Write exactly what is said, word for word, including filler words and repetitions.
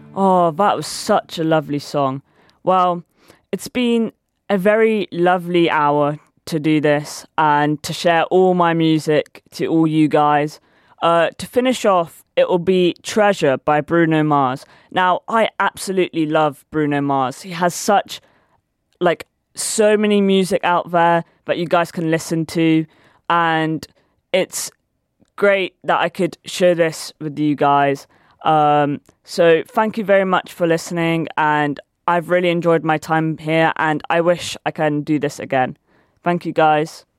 Oh, that was such a lovely song. Well, it's been a very lovely hour to do this and to share all my music to all you guys. Uh, to finish off, it will be Treasure by Bruno Mars. Now, I absolutely love Bruno Mars. He has such, like, so many music out there that you guys can listen to, and it's great that I could share this with you guys. Um, so thank you very much for listening, and I've really enjoyed my time here, and I wish I can do this again. Thank you, guys.